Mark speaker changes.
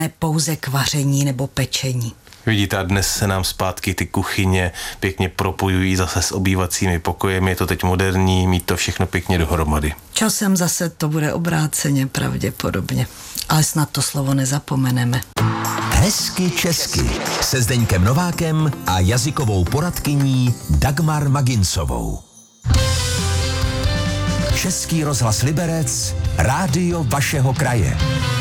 Speaker 1: pouze k vaření nebo pečení.
Speaker 2: Vidíte, a dnes se nám zpátky ty kuchyně pěkně propojují zase s obývacími pokojemi, je to teď moderní, mít to všechno pěkně dohromady.
Speaker 1: Časem zase to bude obráceně pravděpodobně, ale snad to slovo nezapomeneme.
Speaker 3: Hezky česky se Zdeňkem Novákem a jazykovou poradkyní Dagmar Maginsovou. Český rozhlas Liberec, rádio vašeho kraje.